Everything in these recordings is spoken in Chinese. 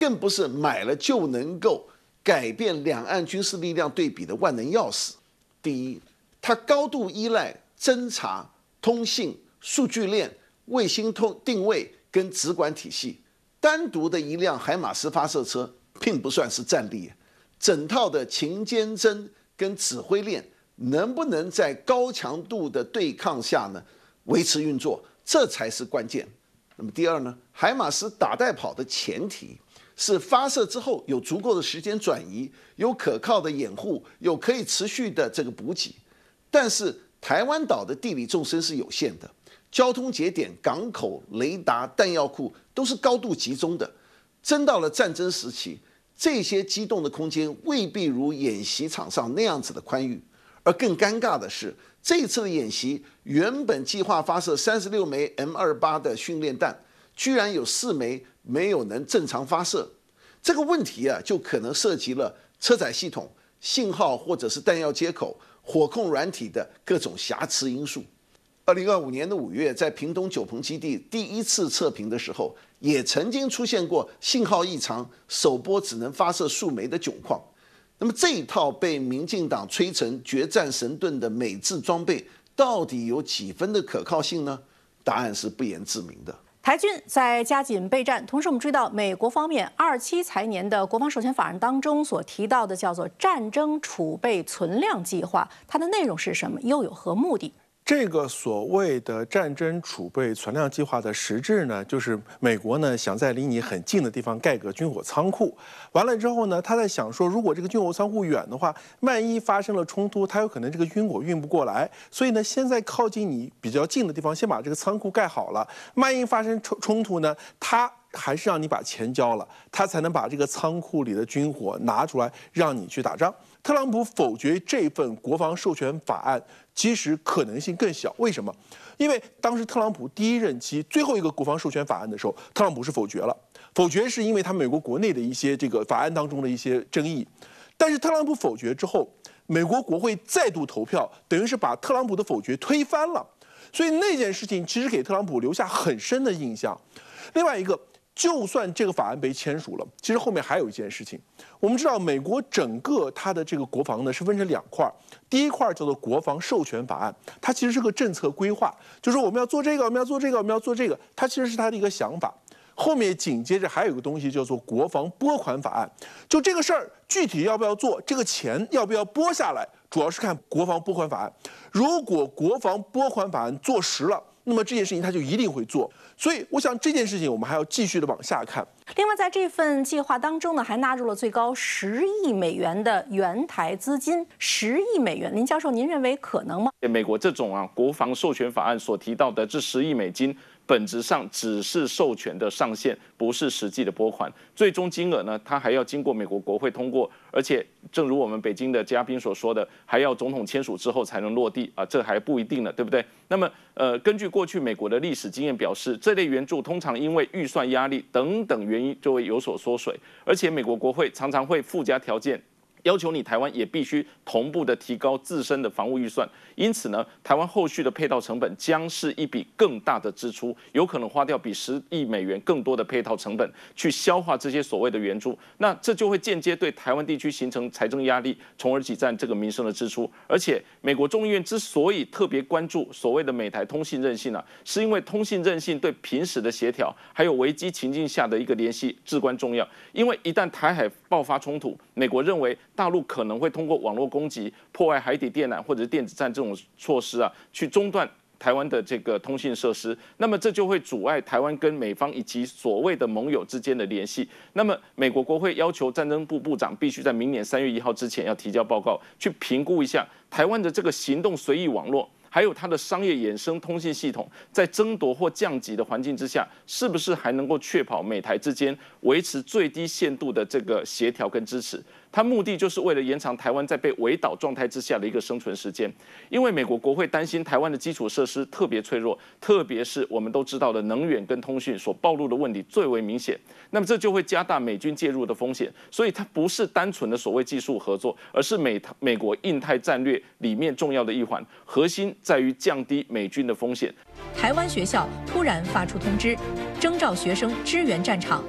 更不是买了就能够改变两岸军事力量对比的万能钥匙。第一，它高度依赖侦察、通信、数据链、卫星定位跟直管体系。单独的一辆海马斯发射车并不算是战力，整套的情监侦跟指挥链能不能在高强度的对抗下呢维持运作，这才是关键。那么第二呢，海马斯打带跑的前提是发射之后有足够的时间转移，有可靠的掩护，有可以持续的这个补给。但是台湾岛的地理纵深是有限的，交通节点、港口、雷达、弹药库都是高度集中的。真到了战争时期，这些机动的空间未必如演习场上那样子的宽裕。而更尴尬的是，这一次的演习原本计划发射36枚 M28的训练弹，居然有4枚没有能正常发射。这个问题就可能涉及了车载系统、信号或者是弹药接口、火控软体的各种瑕疵因素。2025年的5月，在屏东九鹏基地第一次测评的时候，也曾经出现过信号异常、首波只能发射数枚的窘况。那么这一套被民进党吹成决战神盾的美制装备，到底有几分的可靠性呢？答案是不言自明的。 台军在加紧备战，同时我们注意到美国方面27财年的国防授权法案当中所提到的叫做战争储备存量计划，它的内容是什么，又有何目的？ 这个所谓的战争储备存量计划的实质呢，就是美国呢想在离你很近的地方盖个军火仓库，完了之后呢，他在想说，如果这个军火仓库远的话，万一发生了冲突，他有可能这个军火运不过来，所以呢，先在靠近你比较近的地方，先把这个仓库盖好了，万一发生冲突呢，他还是让你把钱交了，他才能把这个仓库里的军火拿出来让你去打仗。特朗普否决这份国防授权法案，其实可能性更小。为什么？因为当时特朗普第一任期最后一个国防授权法案的时候，特朗普是否决了。否决是因为他美国国内的一些这个法案当中的一些争议。但是特朗普否决之后，美国国会再度投票，等于是把特朗普的否决推翻了。所以那件事情其实给特朗普留下很深的印象。另外一个，就算这个法案被签署了，其实后面还有一件事情。我们知道，美国整个它的这个国防呢是分成2块，第一块叫做国防授权法案，它其实是个政策规划，就是说我们要做这个，我们要做这个，我们要做这个，它其实是它的一个想法。后面紧接着还有一个东西叫做国防拨款法案，就这个事儿具体要不要做，这个钱要不要拨下来，主要是看国防拨款法案。如果国防拨款法案做实了，那么这件事情他就一定会做。所以我想这件事情我们还要继续的往下看。 另外，在这份计划当中呢，还纳入了最高10亿美元的援台资金。10亿美元，林教授，您认为可能吗？ 美国这种国防授权法案所提到的这10亿美金，本质上只是授权的上限，不是实际的拨款。最终金额呢，它还要经过美国国会通过，而且正如我们北京的嘉宾所说的，还要总统签署之后才能落地啊，这还不一定呢，对不对？那么根据过去美国的历史经验表示，这类援助通常因为预算压力等等原因就会有所缩水，而且美国国会常常会附加条件，要求你台湾也必须同步的提高自身的防务预算，因此呢，台湾后续的配套成本将是一笔更大的支出，有可能花掉比10亿美元更多的配套成本去消化这些所谓的援助，那这就会间接对台湾地区形成财政压力，从而挤占这个民生的支出。而且，美国众议院之所以特别关注所谓的美台通信韧性是因为通信韧性对平时的协调，还有危机情境下的一个联系至关重要。因为一旦台海爆发冲突，美国认为大陆可能会通过网络攻击、破坏海底电缆或者电子战这种措施去中断台湾的这个通信设施，那么这就会阻碍台湾跟美方以及所谓的盟友之间的联系。那么美国国会要求战争部部长必须在明年3月1号之前要提交报告，去评估一下台湾的这个行动随意网络，还有它的商业衍生通信系统，在争夺或降级的环境之下，是不是还能够确保美台之间维持最低限度的这个协调跟支持？它目的就是为了延长台湾在被围岛状态之下的一个生存时间。因为美国国会担心台湾的基础设施特别脆弱，特别是我们都知道的能源跟通讯所暴露的问题最为明显，那么这就会加大美军介入的风险。所以它不是单纯的所谓技术合作，而是美国印太战略里面重要的一环，核心在于降低美军的风险。 台湾学校突然发出通知，征召学生支援战场。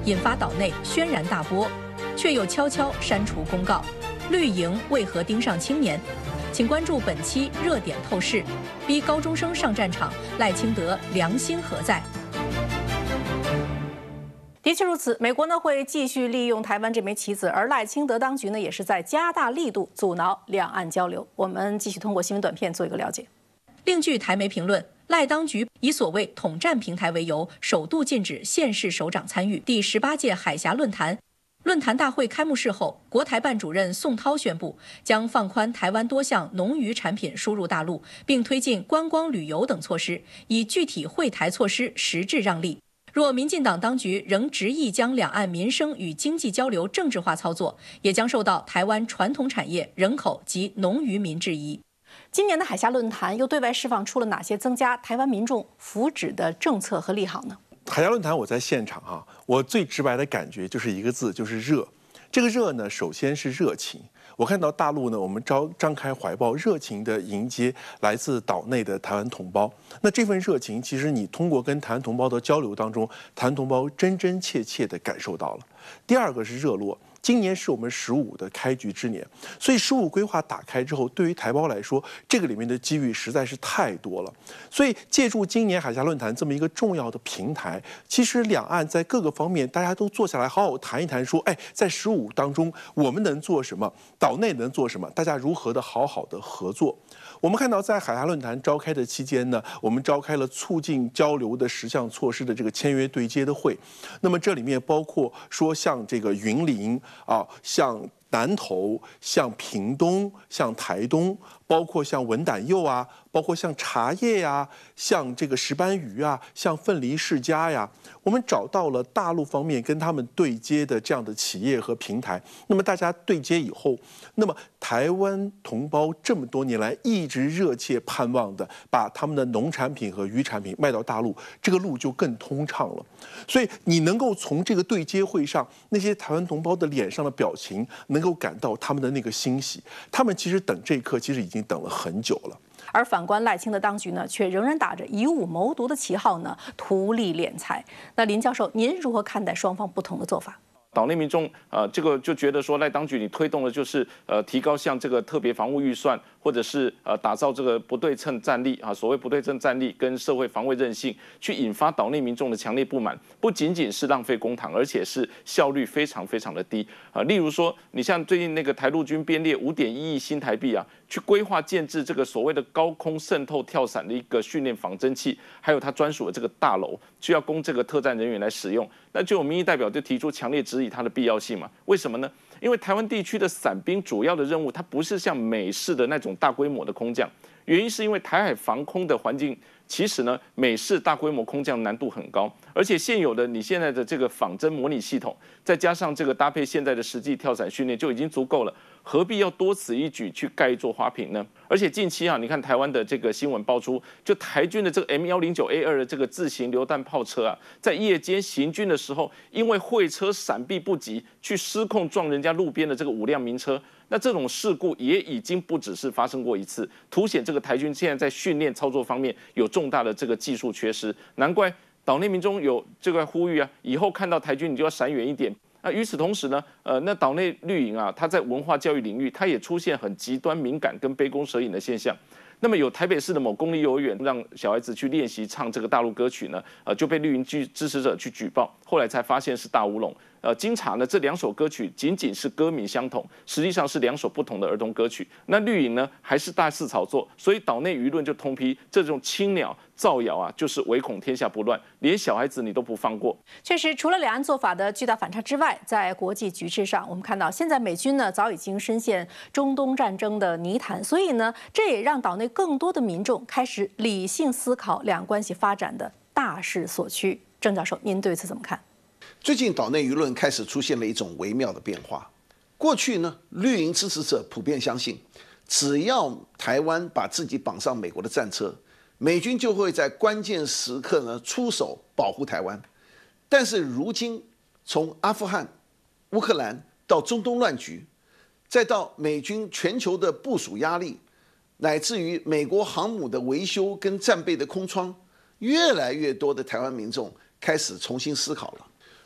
引发岛内轩然大波，却又悄悄删除公告。绿营为何盯上青年？请关注本期热点透视。逼高中生上战场，赖清德良心何在？的确如此，美国呢会继续利用台湾这枚棋子，而赖清德当局呢也是在加大力度阻挠两岸交流。我们继续通过新闻短片做一个了解。另据台媒评论，赖当局以所谓统战平台为由，首度禁止县市首长参与第18届海峡论坛。论坛大会开幕式后，国台办主任宋涛宣布，将放宽台湾多项农渔产品输入大陆，并推进观光旅游等措施，以具体惠台措施实质让利。若民进党当局仍执意将两岸民生与经济交流政治化操作，也将受到台湾传统产业、人口及农渔民质疑。今年的海峡论坛又对外释放出了哪些增加台湾民众福祉的政策和利好呢？ 海峡论坛我在现场我最直白的感觉就是一个字，就是热。这个热呢，首先是热情。我看到大陆呢，我们张开怀抱，热情地迎接来自岛内的台湾同胞。那这份热情，其实你通过跟台湾同胞的交流当中，台湾同胞真真切切地感受到了。第二个是热络。今年是我们15的开局之年，所以15规划打开之后，对于台胞来说，这个里面的机遇实在是太多了。所以借助今年海峡论坛这么一个重要的平台，其实两岸在各个方面大家都坐下来好好谈一谈，说，在15当中我们能做什么，岛内能做什么，大家如何的好好的合作。我们看到，在海峡论坛召开的期间呢，我们召开了促进交流的10项措施的这个签约对接的会。那么这里面包括说，像这个云林像南投、像屏东、像台东，包括像文胆柚包括像茶叶像这个石斑鱼像凤梨世家我们找到了大陆方面跟他们对接的这样的企业和平台。那么大家对接以后，那么台湾同胞这么多年来一直热切盼望的，把他们的农产品和渔产品卖到大陆，这个路就更通畅了。所以你能够从这个对接会上，那些台湾同胞的脸上的表情，能够感到他们的那个欣喜。他们其实等这一刻，其实已经等了很久了。 而反观赖清德当局呢，却仍然打着以武谋独的旗号呢，图利敛财。那林教授，您如何看待双方不同的做法？ 岛内民众这个就觉得说，赖当局你推动的就是提高像这个特别防务预算，或者是打造这个不对称战力所谓不对称战力跟社会防卫韧性，去引发岛内民众的强烈不满。不仅仅是浪费公帑，而且是效率非常非常的低例如说，你像最近那个台陆军编列5.1亿新台币去规划建制这个所谓的高空渗透跳伞的一个训练仿真器，还有它专属的这个大楼，需要供这个特战人员来使用。那就有民意代表就提出强烈质疑它的必要性嘛？为什么呢？因为台湾地区的伞兵主要的任务，它不是像美式的那种大规模的空降，原因是因为台海防空的环境，其实呢，美式大规模空降难度很高，而且现有的你现在的这个仿真模拟系统，再加上这个搭配现在的实际跳伞训练就已经足够了，何必要多此一举去盖一座花瓶呢？而且近期你看台湾的这个新闻爆出，就台军的这个 M109A2的这个自行榴弹炮车在夜间行军的时候，因为会车闪避不及，去失控撞人家路边的这个5辆民车。那这种事故也已经不只是发生过一次，凸显这个台军现在在训练操作方面有重大的这个技术缺失，难怪岛内民众有这个呼吁以后看到台军你就要闪远一点。与此同时呢，那岛内绿营它在文化教育领域，它也出现很极端敏感跟杯弓蛇影的现象。那么有台北市的某公立幼儿园让小孩子去练习唱这个大陆歌曲呢，就被绿营支持者去举报，后来才发现是大乌龙。经查呢，这2首歌曲仅仅是歌名相同，实际上是2首不同的儿童歌曲。那绿营呢，还是大肆炒作，所以岛内舆论就通批这种青鸟造谣就是唯恐天下不乱，连小孩子你都不放过。 确实，除了两岸做法的巨大反差之外，在国际局势上，我们看到现在美军呢早已经深陷中东战争的泥潭，所以呢，这也让岛内更多的民众开始理性思考两岸关系发展的大势所趋。郑教授，您对此怎么看？ 最近岛内舆论开始出现了一种微妙的变化。过去呢，绿营支持者普遍相信，只要台湾把自己绑上美国的战车，美军就会在关键时刻呢出手保护台湾。但是如今，从阿富汗、乌克兰到中东乱局，再到美军全球的部署压力，乃至于美国航母的维修跟战备的空窗，越来越多的台湾民众开始重新思考了。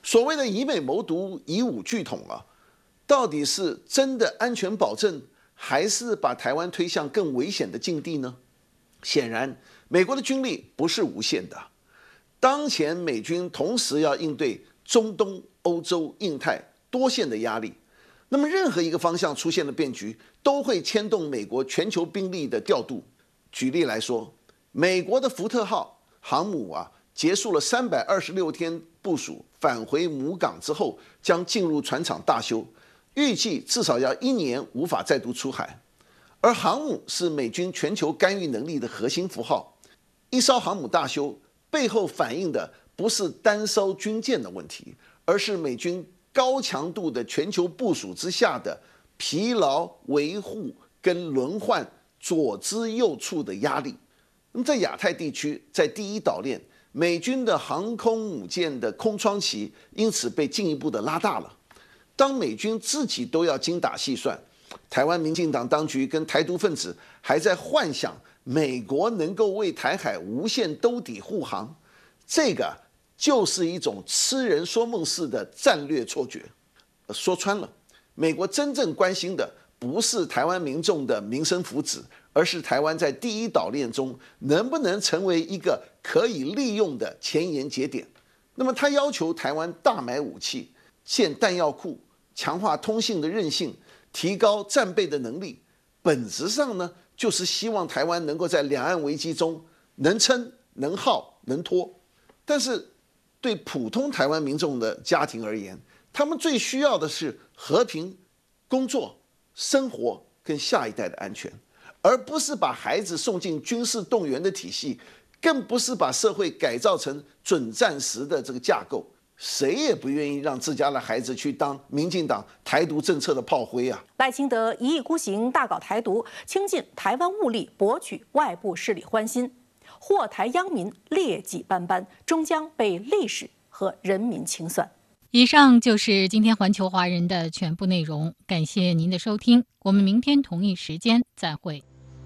所谓的以美谋独、以武拒统啊，到底是真的安全保证，还是把台湾推向更危险的境地呢？显然，美国的军力不是无限的。当前美军同时要应对中东、欧洲、印太多线的压力，那么任何一个方向出现的变局，都会牵动美国全球兵力的调度。举例来说，美国的福特号航母结束了326天部署，返回母港之后，将进入船厂大修，预计至少要1年无法再度出海。而航母是美军全球干预能力的核心符号，一艘航母大修背后反映的不是单艘军舰的问题，而是美军高强度的全球部署之下的疲劳维护跟轮换左支右绌的压力。那么在亚太地区，在第一岛链，美军的航空母舰的空窗期因此被进一步的拉大了。当美军自己都要精打细算，台湾民进党当局跟台独分子还在幻想美国能够为台海无限兜底护航，这个就是一种痴人说梦式的战略错觉。说穿了，美国真正关心的不是台湾民众的民生福祉，而是台湾在第一岛链中能不能成为一个可以利用的前沿节点。那么他要求台湾大买武器、建弹药库、强化通信的韧性、提高战备的能力，本质上呢，就是希望台湾能够在两岸危机中能撑、能耗、能拖。但是对普通台湾民众的家庭而言，他们最需要的是和平、工作、生活跟下一代的安全，而不是把孩子送进军事动员的体系，更不是把社会改造成准战时的这个架构。谁也不愿意让自家的孩子去当民进党台独政策的炮灰啊！ 赖清德一意孤行，大搞台独，倾尽台湾物力博取外部势力欢心，祸台殃民，劣迹斑斑，终将被历史和人民清算。 以上就是今天环球华人的全部内容，感谢您的收听，我们明天同一时间再会。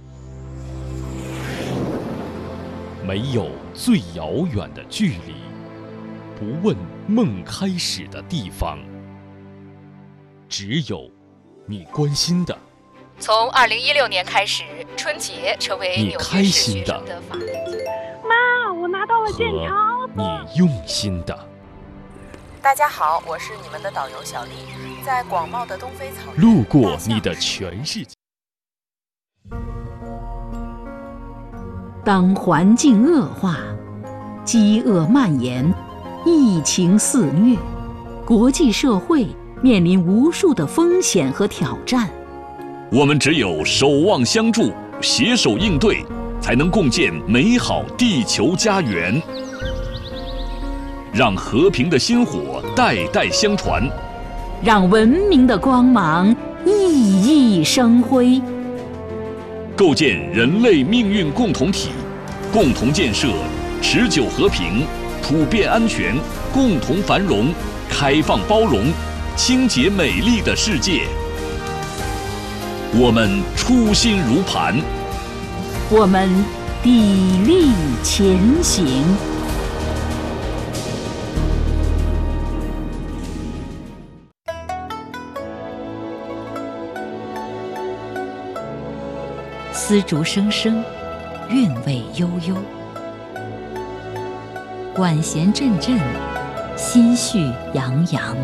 没有最遥远的距离，不问梦开始的地方，只有你关心的。 从2016年开始，春节成为你开心的法定节日。 妈，我拿到了健康。 你用心的。 大家好，我是你们的导游小丽，在广袤的东非草原， 路过你的全世界。 当环境恶化，饥饿蔓延，疫情肆虐，国际社会面临无数的风险和挑战。 我们只有守望相助，携手应对，才能共建美好地球家园。让和平的薪火代代相传， 让文明的光芒熠熠生辉。 构建人类命运共同体，共同建设持久和平、普遍安全、共同繁荣、开放包容、清洁美丽的世界。我们初心如磐， 我们砥砺前行。丝竹声声，韵味悠悠，管弦阵阵，心绪洋洋。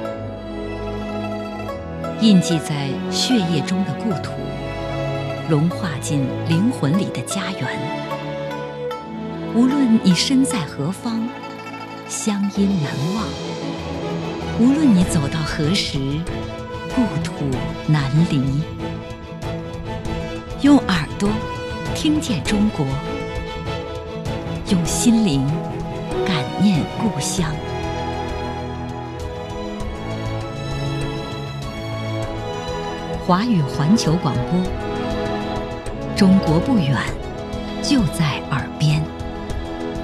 印记在血液中的故土，融化进灵魂里的家园。无论你身在何方，乡音难忘；无论你走到何时，故土难离。用耳朵听见中国，用心灵感念故乡。华语环球广播，中国不远，就在耳边。